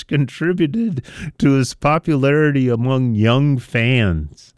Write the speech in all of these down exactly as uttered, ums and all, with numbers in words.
contributed to his popularity among young fans.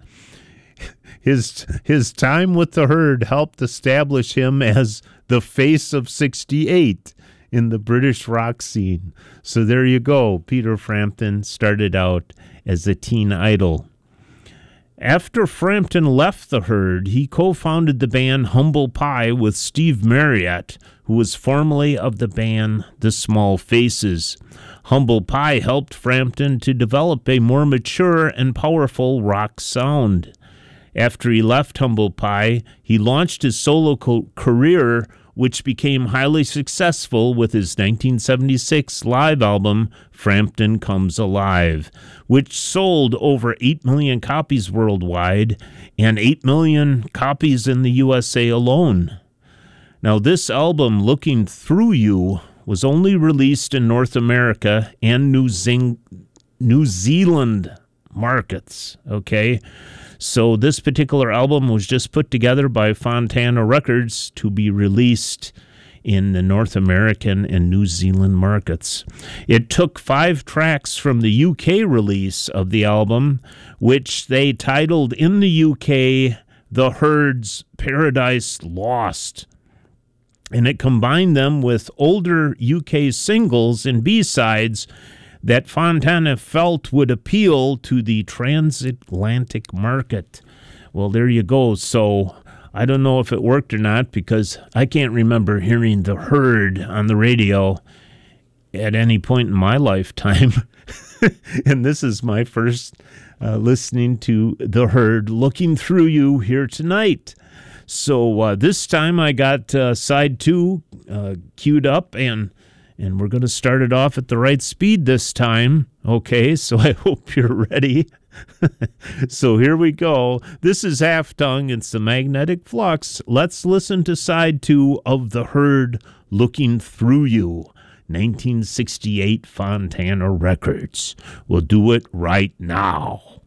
His his time with the Herd helped establish him as the face of sixty-eight in the British rock scene. So there you go. Peter Frampton started out as a teen idol. After Frampton left the Herd, he co-founded the band Humble Pie with Steve Marriott, who was formerly of the band The Small Faces. Humble Pie helped Frampton to develop a more mature and powerful rock sound. After he left Humble Pie, he launched his solo co- career, which became highly successful with his nineteen seventy-six live album, Frampton Comes Alive, which sold over eight million copies worldwide and eight million copies in the U S A alone. Now, this album, Looking Through You, was only released in North America and New, Zing- New Zealand markets, okay? So this particular album was just put together by Fontana Records to be released in the North American and New Zealand markets. It took five tracks from the U K release of the album, which they titled in the U K, The Herd's Paradise Lost. And it combined them with older U K singles and B-sides that Fontana felt would appeal to the transatlantic market. Well, there you go. So I don't know if it worked or not, because I can't remember hearing The Herd on the radio at any point in my lifetime. And this is my first uh, listening to The Herd, Looking Through You, here tonight. So uh, this time I got uh, side two uh, queued up, and And we're going to start it off at the right speed this time. Okay, so I hope you're ready. So here we go. This is Half Tongue. It's the Magnetic Flux. Let's listen to side two of The Herd, Looking Through You, nineteen sixty-eight Fontana Records. We'll do it right now.